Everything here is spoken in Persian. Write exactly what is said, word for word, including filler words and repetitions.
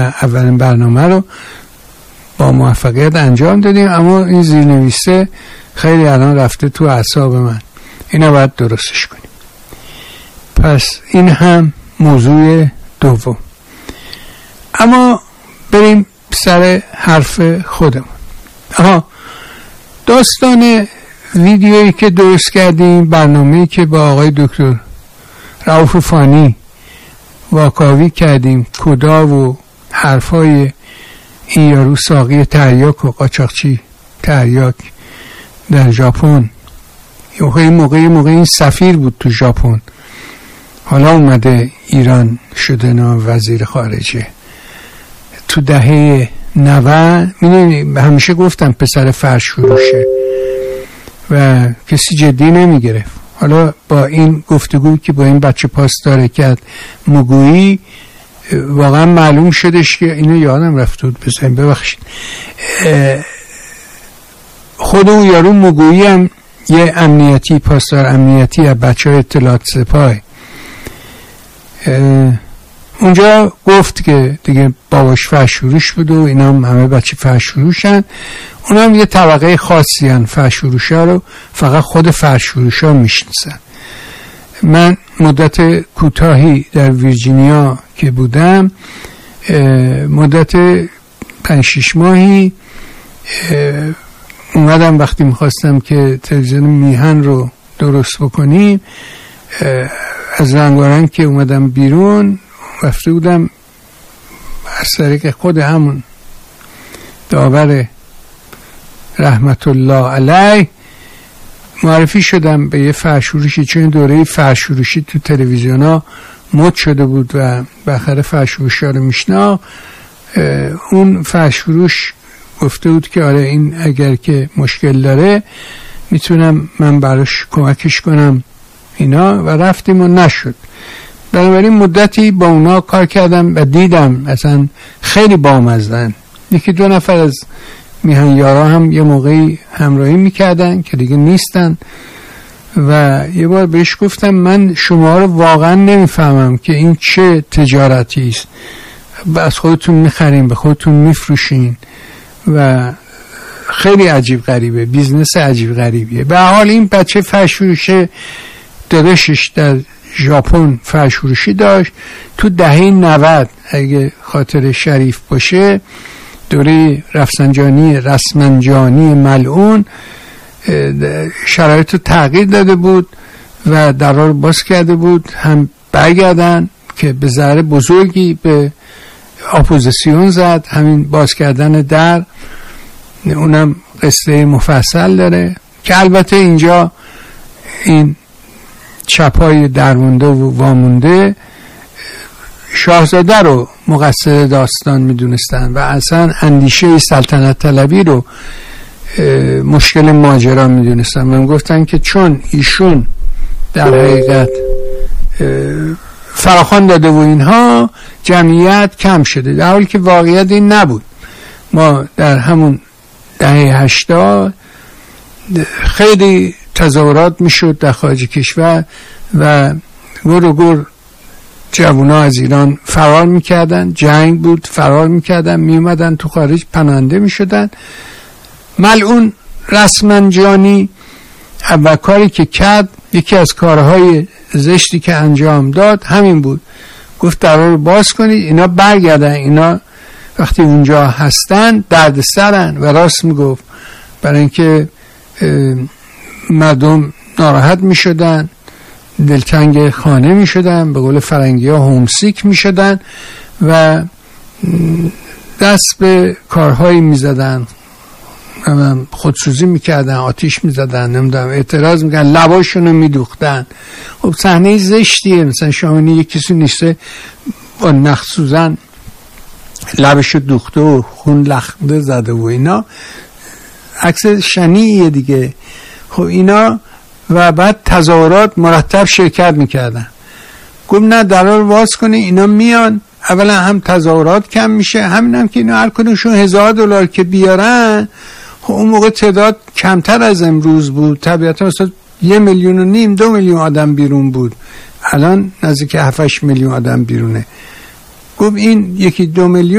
اولین برنامه رو با موفقیت انجام دادیم، اما این زیرنویسه خیلی الان رفته تو اعصاب من، اینو باید درستش کنیم. پس این هم موضوع دوم. اما بریم سر حرف خودمون. آها، داستان ویدیویی که درست کردیم، برنامه‌ای که با آقای دکتر رؤوف فانی واکاوی کردیم، کدا و حرفای این یارو ساقی تریاک و قاچاقچی تریاک در ژاپن، این موقع موقع این سفیر بود تو ژاپن، حالا اومده ایران شده نام وزیر خارجه. تو دهه نود میدونی همیشه گفتم پسر فرش فروشه و کسی جدی نمیگرفت. حالا با این گفتگو که با این بچه پاسداره کرد مگویی، واقعا معلوم شدش که اینو یادم رفت بود بزنیم ببخشید، خود اون یارو مگویی هم یه امنیتی، پاسدار امنیتی از بچه های اطلاعات سپاه، اونجا گفت که دیگه باباش فرشوروش بود و اینا هم همه بچه فرشوروشن، اونا هم یه طبقه خاصی هن، فرشوروش ها رو فقط خود فرشوروش ها میشناسن. من مدت کوتاهی در ویرجینیا که بودم، مدت پنج شش ماهی اومدم، وقتی میخواستم که تلویزیون میهن رو درست بکنیم، از رنگارنگ که اومدم بیرون رفته بودم از طریق خود همون داور رحمت الله علیه معرفی شدم به یه فرشوروشی، چون دوره فرشوروشی تو تلویزیون ها مد شده بود و بالاخره فرشوروشی ها رو میشنا. اون فرشوروش گفته بود که آره این اگر که مشکل داره میتونم من براش کمکش کنم اینا، و رفتیم و نشد. بنابراین مدتی با اونا کار کردم و دیدم اصلا خیلی بامزدن. یکی دو نفر از میهن یارا هم یه موقعی همراهی میکردن که دیگه نیستن و یه بار بهش گفتم من شما رو واقعا نمیفهمم که این چه تجارتی است، از خودتون میخرین به خودتون میفروشین و خیلی عجیب غریبه، بیزنس عجیب غریبیه. به حال این بچه فرشوروشه داداشش در ژاپن فرشوروشی داشت. تو دهه نود اگه خاطر شریف باشه، دوره رفسنجانی رسمنجانی ملعون، شرایط رو تغییر داده بود و درها رو باز کرده بود، هم برگردن که به ضرر بزرگی به اپوزیسیون زد. همین باز کردن در اونم قصه مفصل داره که البته اینجا این چپای درمونده و وامونده شاهزاده رو مقصر داستان میدونستن و اصلا اندیشه سلطنت طلبی رو مشکل ماجرا میدونستن. من گفتن که چون ایشون در حقیقت فراخوان داده و اینها، جمعیت کم شده، در حالی که واقعیت این نبود. ما در همون دهه هشتاد خیلی تظاهرات میشد در خارج کشور و گر و گر جوونا از ایران فرار میکردن، جنگ بود، فرار میکردن، میومدن تو خارج پناهنده میشدن. ملعون رسمنجانی اول کاری که کرد، یکی از کارهای زشتی که انجام داد همین بود، گفت درها رو باز کنید اینا برگردن، اینا وقتی اونجا هستن درد سرن. و راست میگفت، برای اینکه مردم ناراحت می شدن، دلتنگ خانه می شدن، به قول فرنگی ها هومسیک می شدن و دست به کارهایی می زدن، خودسوزی می کردن، آتیش می زدن، نمیدونم اعتراض می کردن، لباشون رو می دوختن. خب صحنه زشتیه. مثلا شامونی یک کسی نیسته با نخ سوزن لبشو دوخته و خون لخته زده و اینا، عکس شنیعیه دیگه. خب اینا و بعد تظاهرات مرتب شرکت میکردن. گفت نه درها رو باز کنی، اینا میان. اولا هم تظاهرات کم میشه، همین هم که اینا هر کدومشون هزار دلار که بیارن، خب اون موقع تعداد کمتر از امروز بود، طبیعتا اصلا یه میلیون و نیم دو میلیون آدم بیرون بود، الان نزدیک هفت میلیون آدم بیرونه. گفت این یکی دو میلیون